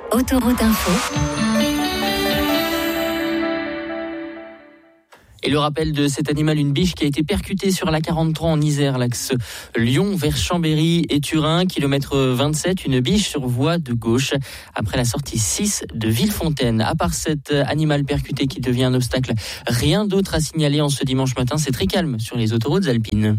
Autoroute Info. Et le rappel de cet animal, une biche qui a été percutée sur la 43 en Isère, l'axe Lyon vers Chambéry et Turin, kilomètre 27, une biche sur voie de gauche après la sortie 6 de Villefontaine. À part cet animal percuté qui devient un obstacle, rien d'autre à signaler en ce dimanche matin. C'est très calme sur les autoroutes alpines.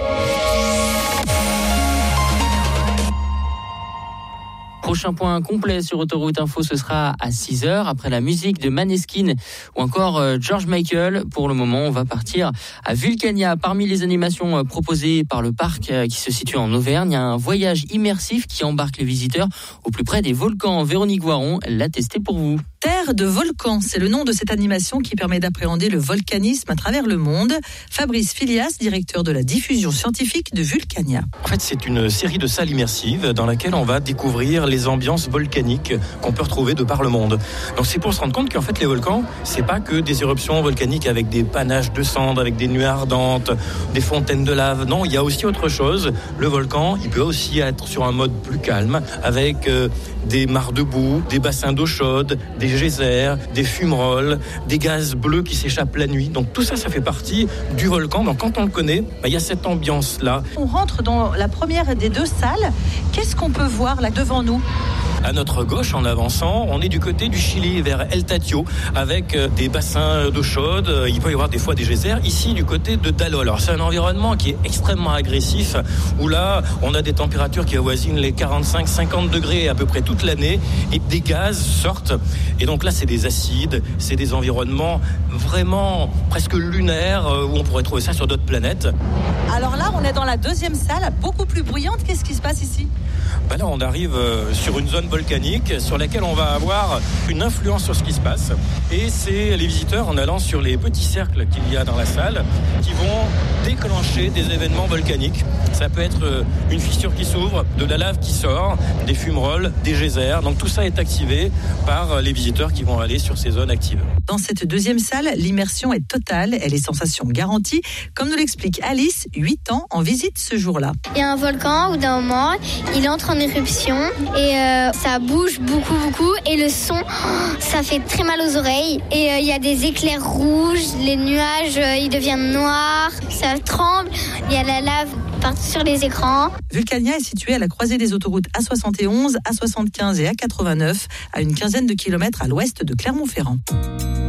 Prochain point complet sur Autoroute Info, ce sera à 6h, après la musique de Maneskin ou encore George Michael. Pour le moment, on va partir à Vulcania. Parmi les animations proposées par le parc qui se situe en Auvergne, il y a un voyage immersif qui embarque les visiteurs au plus près des volcans. Véronique Voiron l'a testé pour vous. Terre de volcans, c'est le nom de cette animation qui permet d'appréhender le volcanisme à travers le monde. Fabrice Filias, directeur de la diffusion scientifique de Vulcania. En fait, c'est une série de salles immersives dans laquelle on va découvrir les ambiances volcaniques qu'on peut retrouver de par le monde. Donc c'est pour se rendre compte qu'en fait les volcans, c'est pas que des éruptions volcaniques avec des panaches de cendres, avec des nuées ardentes, des fontaines de lave. Non, il y a aussi autre chose. Le volcan, il peut aussi être sur un mode plus calme, avec des mares de boue, des bassins d'eau chaude, des geysers, des fumerolles, des gaz bleus qui s'échappent la nuit. Donc tout ça, ça fait partie du volcan. Donc quand on le connaît, il y a cette ambiance-là. On rentre dans la première des deux salles. Qu'est-ce qu'on peut voir là devant nous ? À notre gauche, en avançant, on est du côté du Chili, vers El Tatio, avec des bassins d'eau chaude. Il peut y avoir des fois des geysers. Ici, du côté de Dallol. Alors, c'est un environnement qui est extrêmement agressif, où là, on a des températures qui avoisinent les 45-50 degrés à peu près toute l'année, et des gaz sortent. Et donc là, c'est des acides, c'est des environnements vraiment presque lunaires, où on pourrait trouver ça sur d'autres planètes. Alors là, on est dans la deuxième salle, beaucoup plus bruyante. Qu'est-ce qui se passe ici ? Là, on arrive sur une zone volcanique sur laquelle on va avoir une influence sur ce qui se passe. Et c'est les visiteurs, en allant sur les petits cercles qu'il y a dans la salle, qui vont déclencher des événements volcaniques. Ça peut être une fissure qui s'ouvre, de la lave qui sort, des fumerolles, des geysers. Donc tout ça est activé par les visiteurs qui vont aller sur ces zones actives. Dans cette deuxième salle, l'immersion est totale et les sensations garanties, comme nous l'explique Alice, 8 ans, en visite ce jour-là. Il y a un volcan où d'un moment, il entre en éruption et ça bouge beaucoup et le son, ça fait très mal aux oreilles. Et il y a des éclairs rouges, les nuages, ils deviennent noirs, ça tremble, il y a la lave partout sur les écrans. Vulcania est située à la croisée des autoroutes A71, A75 et A89, à une quinzaine de kilomètres à l'ouest de Clermont-Ferrand.